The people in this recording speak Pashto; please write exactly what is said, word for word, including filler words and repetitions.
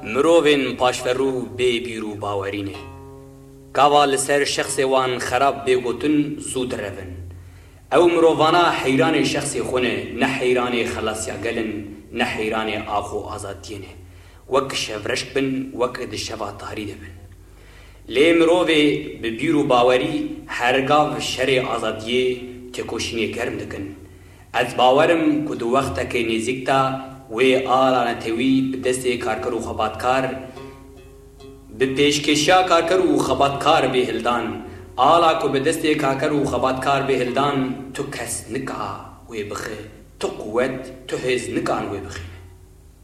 مروین پاشفرو بی بیرو باورینه کاوال سر شخص وان خراب بگوتن زود روین او مرووانا حیران شخص خونه نه حیران خلاصیا گلن نه حیران آخو آزادینه وک شورشک بن وک دشوا تاریده بن لی مروی به بیرو باوری هرگاو شر آزادیه تکوشینی گرم دکن از باورم که دو وقت که نزیکتا وی آلا نتوی به دست کارکر و خباتکار به پیشکشیا کارکر و خباتکار به هلدان آلا که به دست کارکر و خباتکار به هلدان تو کس نکا وی بخی تو قوت تو هز نکان وی بخی